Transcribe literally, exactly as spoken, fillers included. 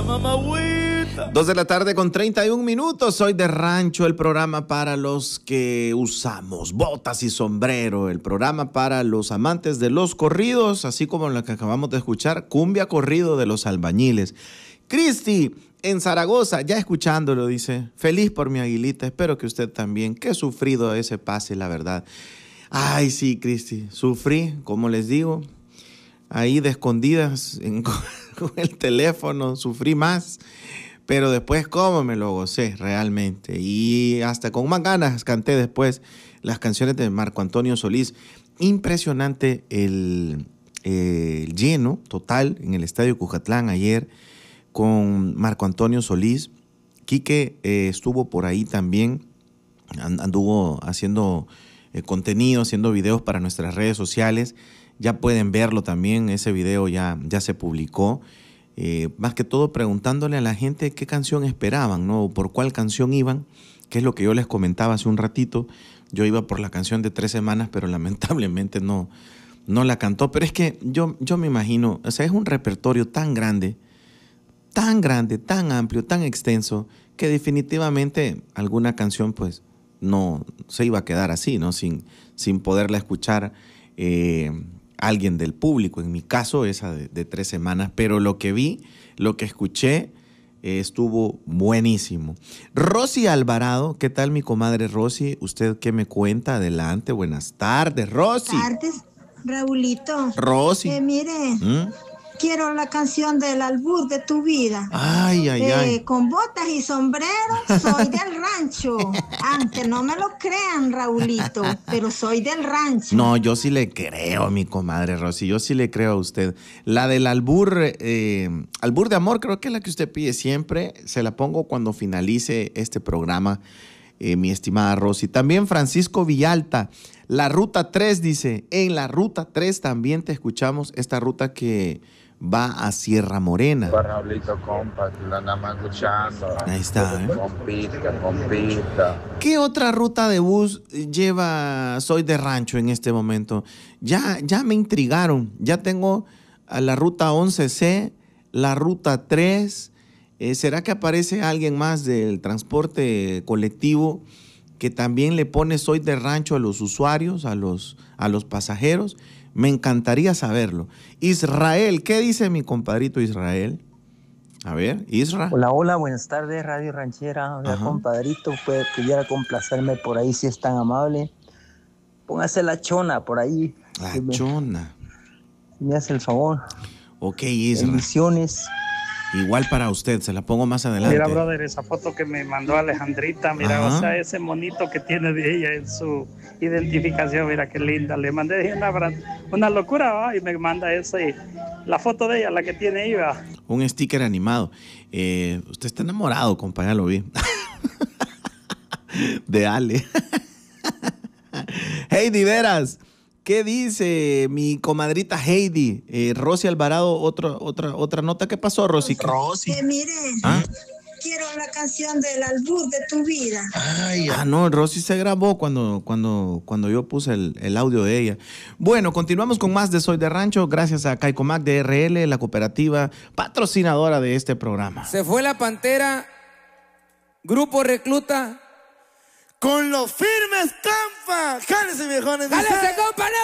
mamagüita. Dos de la tarde con treinta y un minutos. Soy de Rancho, el programa para los que usamos botas y sombrero. El programa para los amantes de los corridos, así como lo que acabamos de escuchar, Cumbia Corrido de los Albañiles. Cristi, en Zaragoza, ya escuchándolo, dice, feliz por mi Aguilita, espero que usted también. Qué sufrido ese pase, la verdad. Ay, sí, Cristi, sufrí, como les digo, ahí de escondidas en, con el teléfono, sufrí más, pero después cómo me lo gocé realmente. Y hasta con más ganas canté después las canciones de Marco Antonio Solís. Impresionante el, eh, el lleno total en el Estadio Cucatlán ayer con Marco Antonio Solís. Quique eh, estuvo por ahí también, anduvo haciendo eh, contenido, haciendo videos para nuestras redes sociales. Ya pueden verlo también, ese video ya, ya se publicó. Eh, más que todo preguntándole a la gente qué canción esperaban, ¿no? Por cuál canción iban, que es lo que yo les comentaba hace un ratito. Yo iba por la canción de Tres Semanas, pero lamentablemente no, no la cantó. Pero es que yo, yo me imagino, o sea, es un repertorio tan grande, tan grande, tan amplio, tan extenso, que definitivamente alguna canción pues no se iba a quedar así, ¿no? Sin, sin poderla escuchar eh, alguien del público. En mi caso, esa de, de Tres Semanas. Pero lo que vi, lo que escuché, eh, estuvo buenísimo. Rosy Alvarado, ¿qué tal mi comadre Rosy? ¿Usted qué me cuenta? Adelante, buenas tardes, Rosy. Buenas tardes, Raulito. Rosy. Eh, mire, ¿Mm? quiero la canción del albur de tu vida. Ay, ay, eh, ay. Con botas y sombrero, soy del rancho. Aunque no me lo crean, Raulito, pero soy del rancho. No, yo sí le creo a mi comadre Rosy, yo sí le creo a usted. La del albur, eh, albur de amor, creo que es la que usted pide siempre. Se la pongo cuando finalice este programa, eh, mi estimada Rosy. También Francisco Villalta, la ruta tres, dice, en la ruta tres también te escuchamos, esta ruta que va a Sierra Morena. Raulito, compa, lo andamos escuchando. Ahí está, ¿eh? Compita, compita. ¿Qué otra ruta de bus lleva Soy de Rancho en este momento? Ya, ya me intrigaron. Ya tengo a la ruta once ce, la ruta tres. Eh, ¿Será que aparece alguien más del transporte colectivo que también le pone Soy de Rancho a los usuarios, a los, a los pasajeros? Me encantaría saberlo. Israel, ¿qué dice mi compadrito Israel? A ver, Isra. Hola, hola, buenas tardes, Radio Ranchera. Hola, compadrito, puede, pudiera complacerme por ahí si es tan amable. Póngase la chona por ahí. La me, chona. Si me hace el favor. Ok, Isra. Bendiciones. Igual para usted, se la pongo más adelante. Mira, brother, esa foto que me mandó Alejandrita, mira, Ajá. o sea, ese monito que tiene de ella en su identificación, mira qué linda. Le mandé una, una locura, ¿va? Y me manda ese, la foto de ella, la que tiene ahí, ¿va? Un sticker animado. Eh, usted está enamorado, compa, ya lo vi. De Ale. Heidi Veras, ¿qué dice mi comadrita Heidi? Eh, Rosy Alvarado, otra, otra, otra nota. ¿Qué pasó, Rosy? Rosy. Eh, mire, ¿Ah? quiero la canción del albur de tu vida. Ay, ah, no, Rosy se grabó cuando, cuando, cuando yo puse el, el audio de ella. Bueno, continuamos con más de Soy de Rancho, gracias a Caicomac de R L, la cooperativa patrocinadora de este programa. Se fue la Pantera, Grupo Recluta. Con los firmes, compa. Jálese, viejones. Jálese, compa.